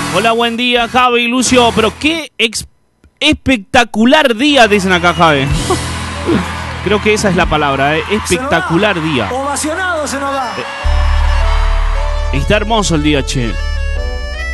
Hola, buen día, Javi y Lucio. Pero qué espectacular día, dicen acá, Javi. Creo que esa es la palabra, espectacular día. Ovacionado se nos va. Está hermoso el día, che.